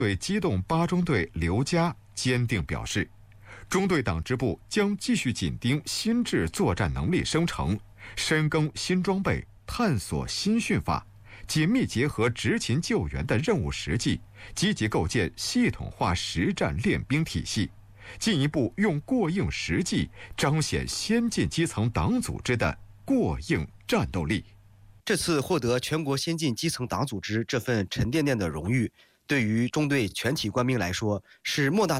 对机动八中队刘佳坚定表示，中队党支部将继续紧盯新制作战能力生成，深耕新装备，探索新训法，紧密结合执勤救援的任务实际，积极构建系统化实战练兵体系，进一步用过硬实际彰显先进基层党组织的过硬战斗力。 这次获得全国先进基层党组织这份沉甸甸的荣誉，对于中队全体官兵来说是莫大